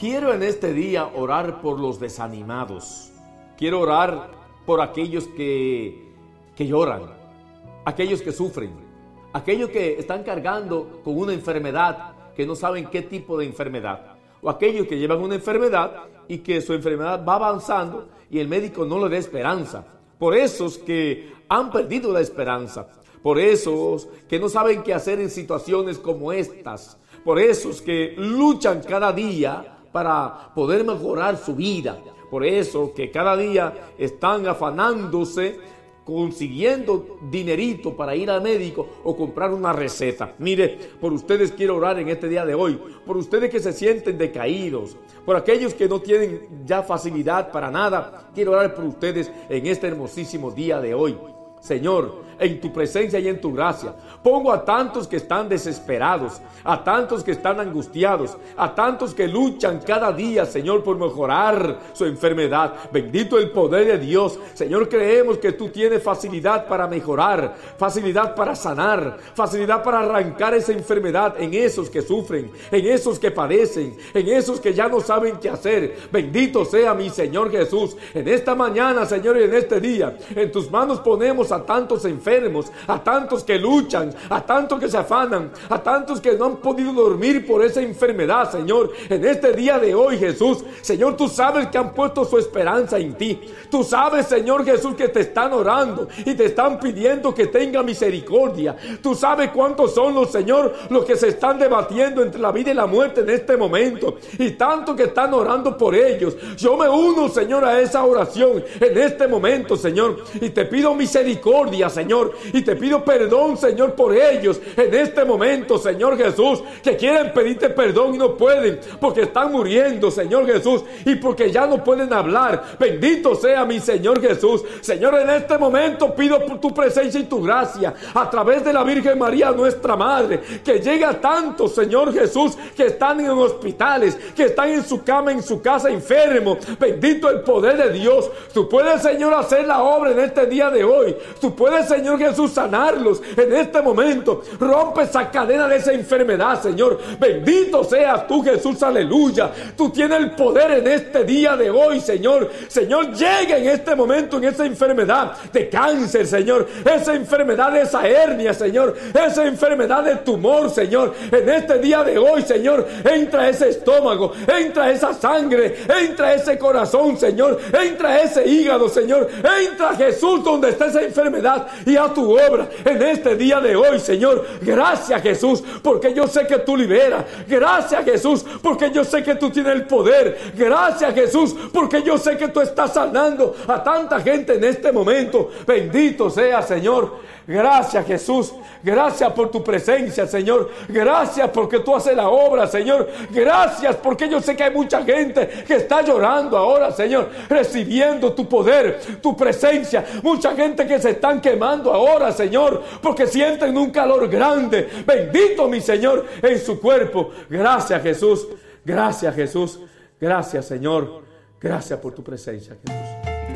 Quiero en este día orar por los desanimados. Quiero orar por aquellos que lloran, aquellos que sufren, aquellos que están cargando con una enfermedad que no saben qué tipo de enfermedad, o aquellos que llevan una enfermedad y que su enfermedad va avanzando y el médico no le da esperanza. Por esos que han perdido la esperanza, por esos que no saben qué hacer en situaciones como estas, por esos que luchan cada día para poder mejorar su vida, por eso que cada día están afanándose, consiguiendo dinerito para ir al médico o comprar una receta. Mire, por ustedes quiero orar en este día de hoy, por ustedes que se sienten decaídos, por aquellos que no tienen ya facilidad para nada. Quiero orar por ustedes en este hermosísimo día de hoy. Señor, en tu presencia y en tu gracia, pongo a tantos que están desesperados, a tantos que están angustiados, a tantos que luchan cada día, Señor, por mejorar su enfermedad. Bendito el poder de Dios. Señor, creemos que tú tienes facilidad para mejorar, facilidad para sanar, facilidad para arrancar esa enfermedad en esos que sufren, en esos que padecen, en esos que ya no saben qué hacer. Bendito sea mi Señor Jesús. En esta mañana, Señor, y en este día, en tus manos ponemos a tantos enfermos, a tantos que luchan, a tantos que se afanan, a tantos que no han podido dormir por esa enfermedad, Señor. En este día de hoy, Jesús, Señor, tú sabes que han puesto su esperanza en ti. Tú sabes, Señor Jesús, que te están orando y te están pidiendo que tenga misericordia. Tú sabes cuántos son los, Señor, los que se están debatiendo entre la vida y la muerte en este momento, y tanto que están orando por ellos. Yo me uno, Señor, a esa oración en este momento, Señor, y te pido misericordia, Señor, y te pido perdón, Señor, por ellos en este momento, Señor Jesús, que quieren pedirte perdón y no pueden porque están muriendo, Señor Jesús, y porque ya no pueden hablar. Bendito sea mi Señor Jesús. Señor, en este momento pido por tu presencia y tu gracia a través de la Virgen María, nuestra Madre, que llegue a tantos, Señor Jesús, que están en hospitales, que están en su cama, en su casa, enfermos. Bendito el poder de Dios. Tú puedes, Señor, hacer la obra en este día de hoy. Tú puedes, Señor Jesús, sanarlos en este momento. Rompe esa cadena de esa enfermedad, Señor. Bendito seas tú, Jesús, aleluya. Tú tienes el poder en este día de hoy, Señor. Señor, llega en este momento en esa enfermedad de cáncer, Señor. Esa enfermedad de esa hernia, Señor. Esa enfermedad de tumor, Señor. En este día de hoy, Señor, entra ese estómago, entra esa sangre, entra ese corazón, Señor. Entra ese hígado, Señor. Entra, Jesús, donde está esa enfermedad y a tu obra en este día de hoy, Señor. Gracias, Jesús, porque yo sé que tú liberas. Gracias, Jesús, porque yo sé que tú tienes el poder. Gracias, Jesús, porque yo sé que tú estás sanando a tanta gente en este momento. Bendito sea, Señor. Gracias, Jesús. Gracias por tu presencia, Señor. Gracias porque tú haces la obra, Señor. Gracias porque yo sé que hay mucha gente que está llorando ahora, Señor, recibiendo tu poder, tu presencia. Mucha gente que se están quemando ahora, Señor, porque sienten un calor grande. Bendito mi Señor en su cuerpo. Gracias, Jesús. Gracias, Jesús. Gracias, Señor. Gracias por tu presencia, Jesús.